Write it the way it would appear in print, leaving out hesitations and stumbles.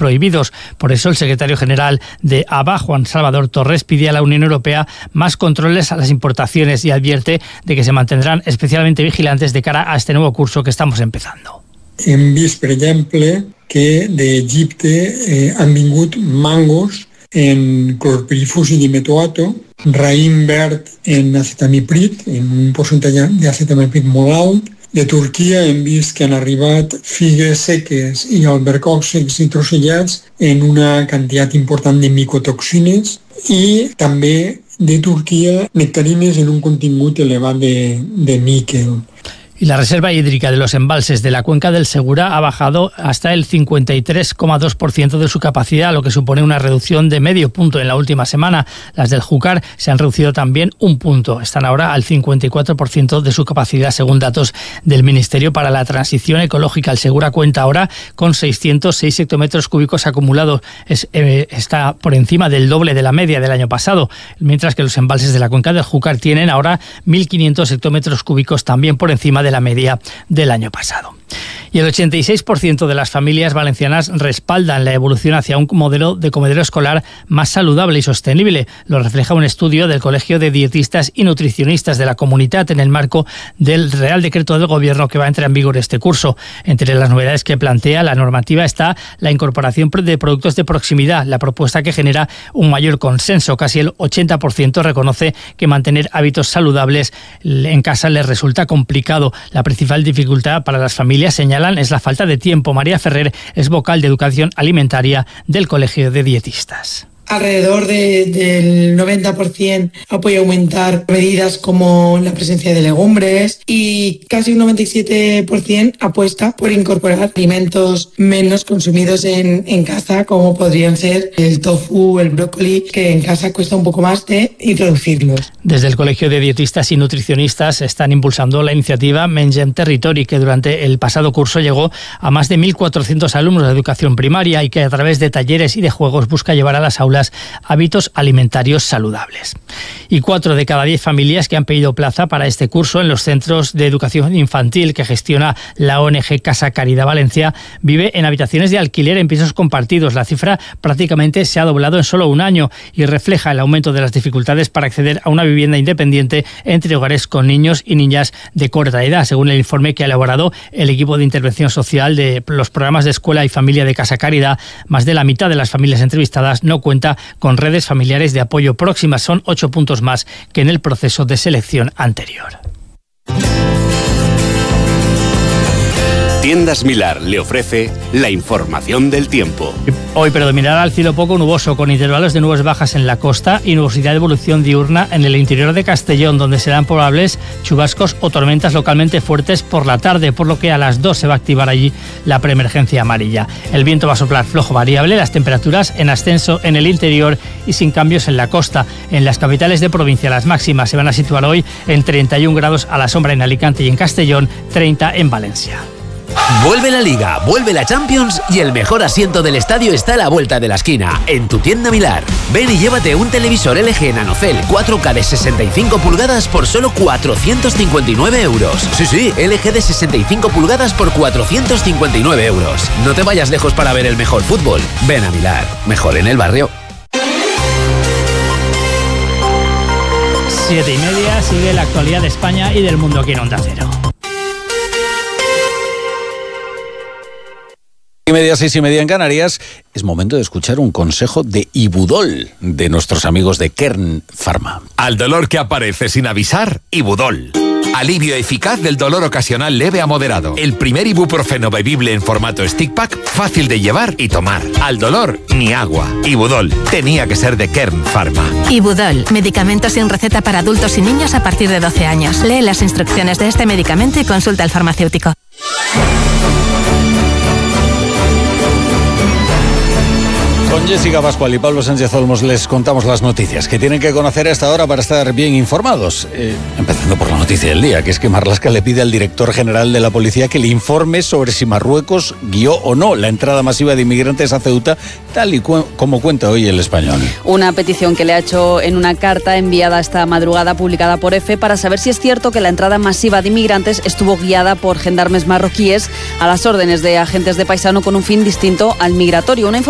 prohibidos. Por eso el secretario general de ABA, Juan Salvador Torres, pide a la Unión Europea más controles a las importaciones y advierte de que se mantendrán especialmente vigilantes de cara a este nuevo curso que estamos empezando. Hem vist, per exemple, que d'Egipte han vingut mangos en clorpirifos i dimetoato, raïm verd en acetamiprid, en un percentatge d'acetamiprid molt alt. De Turquia hem vist que han arribat figues seques i albercocs secs i trossellats en una quantitat important de micotoxines i també de Turquia nectarines en un contingut elevat de níquel. Y la reserva hídrica de los embalses de la cuenca del Segura ha bajado hasta el 53,2% de su capacidad, lo que supone una reducción de medio punto en la última semana. Las del Júcar se han reducido también un punto. Están ahora al 54% de su capacidad, según datos del Ministerio para la Transición Ecológica. El Segura cuenta ahora con 606 hectómetros cúbicos acumulados. Está por encima del doble de la media del año pasado, mientras que los embalses de la cuenca del Júcar tienen ahora 1.500 hectómetros cúbicos, también por encima de la media del año pasado. Y el 86% de las familias valencianas respaldan la evolución hacia un modelo de comedero escolar más saludable y sostenible. Lo refleja un estudio del Colegio de Dietistas y Nutricionistas de la Comunitat en el marco del Real Decreto del Gobierno que va a entrar en vigor este curso. Entre las novedades que plantea la normativa está la incorporación de productos de proximidad, la propuesta que genera un mayor consenso. Casi el 80% reconoce que mantener hábitos saludables en casa les resulta complicado. La principal dificultad para las familias, señalan, es la falta de tiempo. María Ferrer es vocal de Educación Alimentaria del Colegio de Dietistas. Alrededor del 90% apoya aumentar medidas como la presencia de legumbres y casi un 97% apuesta por incorporar alimentos menos consumidos en casa, como podrían ser el tofu, el brócoli, que en casa cuesta un poco más de introducirlos. Desde el Colegio de Dietistas y Nutricionistas están impulsando la iniciativa Mengem Territori, que durante el pasado curso llegó a más de 1.400 alumnos de educación primaria y que a través de talleres y de juegos busca llevar a las aulas hábitos alimentarios saludables. Y 4 de cada 10 familias que han pedido plaza para este curso en los centros de educación infantil que gestiona la ONG Casa Caridad Valencia vive en habitaciones de alquiler en pisos compartidos. La cifra prácticamente se ha doblado en solo un año y refleja el aumento de las dificultades para acceder a una vivienda independiente entre hogares con niños y niñas de corta edad, según el informe que ha elaborado el equipo de intervención social de los programas de escuela y familia de Casa Caridad. Más de la mitad de las familias entrevistadas no cuenta con redes familiares de apoyo próximas. Son 8 puntos más que en el proceso de selección anterior. Tiendas Milar le ofrece la información del tiempo. Hoy predominará el cielo poco nuboso, con intervalos de nubes bajas en la costa y nubosidad de evolución diurna en el interior de Castellón, donde serán probables chubascos o tormentas localmente fuertes por la tarde, por lo que a las 2 se va a activar allí la preemergencia amarilla. El viento va a soplar flojo variable, las temperaturas en ascenso en el interior y sin cambios en la costa. En las capitales de provincia las máximas se van a situar hoy en 31 grados a la sombra en Alicante y en Castellón, 30 en Valencia. Vuelve la Liga, vuelve la Champions y el mejor asiento del estadio está a la vuelta de la esquina, en tu tienda Milar. Ven y llévate un televisor LG Nanocell 4K de 65 pulgadas por solo 459 euros. Sí, LG de 65 pulgadas por 459 euros. No te vayas lejos para ver el mejor fútbol. Ven a Milar, mejor en el barrio. 7:30, sigue la actualidad de España y del mundo aquí en Onda Cero. 5:30, 6:30 en Canarias. Es momento de escuchar un consejo de Ibudol, de nuestros amigos de Kern Pharma. Al dolor que aparece sin avisar, Ibudol. Alivio eficaz del dolor ocasional leve a moderado. El primer ibuprofeno bebible en formato stick pack, fácil de llevar y tomar. Al dolor, ni agua. Ibudol tenía que ser de Kern Pharma. Ibudol, medicamento sin receta para adultos y niños a partir de 12 años. Lee las instrucciones de este medicamento y consulta al farmacéutico. Con Jessica Pascual y Pablo Sánchez Olmos les contamos las noticias que tienen que conocer a esta hora para estar bien informados. Empezando por la noticia del día, que es que Marlaska le pide al director general de la policía que le informe sobre si Marruecos guió o no la entrada masiva de inmigrantes a Ceuta, tal y como cuenta hoy El Español. Una petición que le ha hecho en una carta enviada esta madrugada, publicada por EFE, para saber si es cierto que la entrada masiva de inmigrantes estuvo guiada por gendarmes marroquíes a las órdenes de agentes de paisano con un fin distinto al migratorio. Una